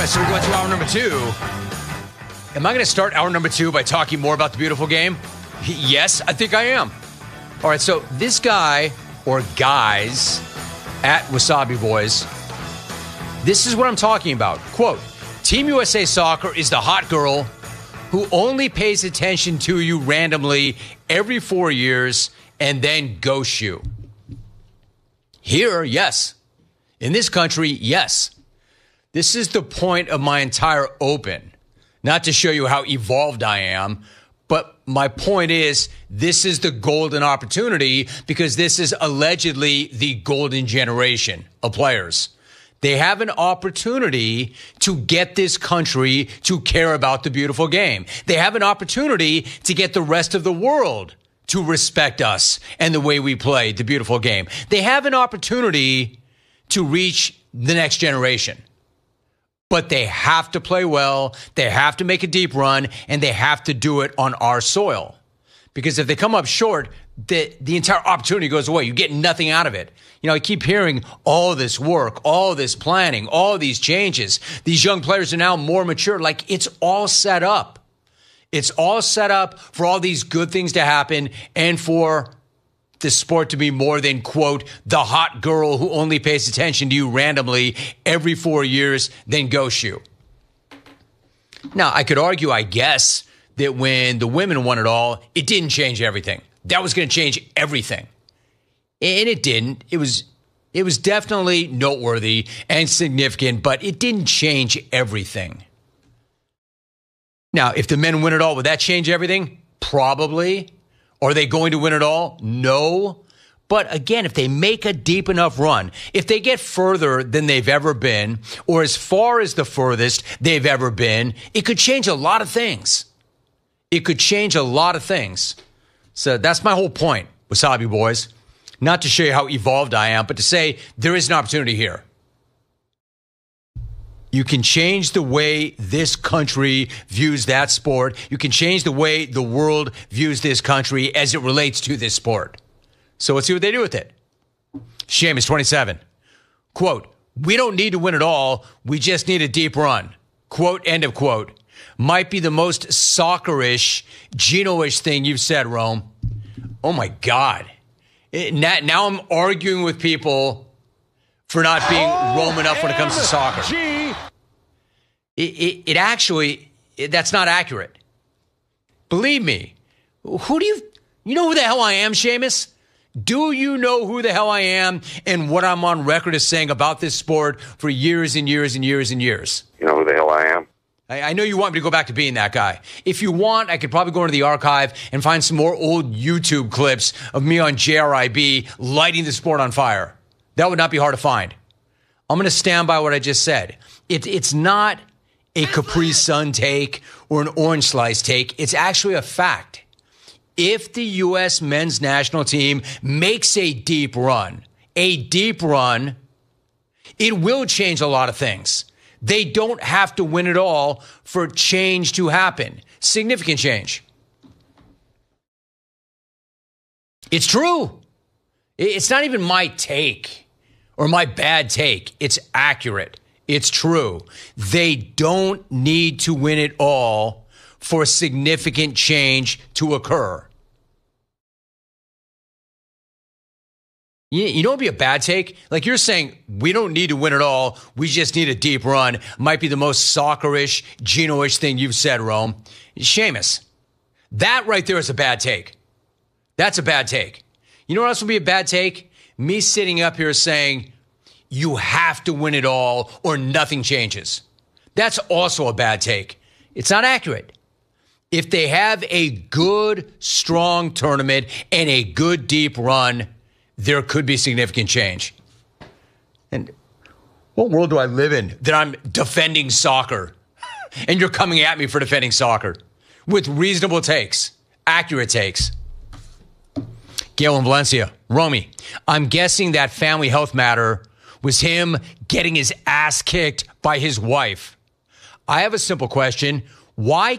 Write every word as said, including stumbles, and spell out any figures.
right, so we're going to hour number two. Am I going to start hour number two by talking more about the beautiful game? Yes, I think I am. All right, so this guy, or guys, at Wasabi Boys, this is what I'm talking about. Quote, Team U S A Soccer is the hot girl who only pays attention to you randomly every four years and then ghosts you. Here, yes. In this country, yes. This is the point of my entire open. Not to show you how evolved I am, but my point is this is the golden opportunity because this is allegedly the golden generation of players. They have an opportunity to get this country to care about the beautiful game. They have an opportunity to get the rest of the world to respect us and the way we play the beautiful game. They have an opportunity to reach the next generation. But they have to play well, they have to make a deep run, and they have to do it on our soil. Because if they come up short, the, the entire opportunity goes away. You get nothing out of it. You know, I keep hearing all this work, all this planning, all these changes. These young players are now more mature. Like, it's all set up. It's all set up for all these good things to happen and for the sport to be more than, quote, the hot girl who only pays attention to you randomly every four years, then ghosts you. Now, I could argue, I guess, that when the women won it all, it didn't change everything. That was going to change everything. And it didn't. It was, it was definitely noteworthy and significant, but it didn't change everything. Now, if the men win it all, would that change everything? Probably. Are they going to win it all? No. But again, if they make a deep enough run, if they get further than they've ever been, or as far as the furthest they've ever been, it could change a lot of things. It could change a lot of things. So that's my whole point, Wasabi Boys. Not to show you how evolved I am, but to say there is an opportunity here. You can change the way this country views that sport. You can change the way the world views this country as it relates to this sport. So let's see what they do with it. Seamus, twenty-seven. Quote, we don't need to win it all. We just need a deep run. Quote, end of quote. Might be the most soccer-ish, Gino-ish thing you've said, Rome. Oh, my God. It, now, now I'm arguing with people for not being Rome enough when it comes to soccer. It, it, it actually, it, that's not accurate. Believe me. Who do you, you know who the hell I am, Seamus? Do you know who the hell I am and what I'm on record as saying about this sport for years and years and years and years? You know who the hell I am? I, I know you want me to go back to being that guy. If you want, I could probably go into the archive and find some more old YouTube clips of me on J R I B lighting the sport on fire. That would not be hard to find. I'm going to stand by what I just said. It, it's not a Capri Sun take or an orange slice take. It's actually a fact. If the U S men's national team makes a deep run, a deep run, it will change a lot of things. They don't have to win it all for change to happen. Significant change. It's true. It's not even my take or my bad take. It's accurate. It's true. They don't need to win it all for significant change to occur. You, you know what would be a bad take? Like you're saying, we don't need to win it all. We just need a deep run. Might be the most soccer-ish, Gino-ish thing you've said, Rome. Seamus, that right there is a bad take. That's a bad take. You know what else would be a bad take? Me sitting up here saying, you have to win it all or nothing changes. That's also a bad take. It's not accurate. If they have a good, strong tournament and a good, deep run, there could be significant change. And what world do I live in that I'm defending soccer and you're coming at me for defending soccer with reasonable takes, accurate takes? Gail in Valencia, Romy, I'm guessing that family health matter was him getting his ass kicked by his wife. I have a simple question. Why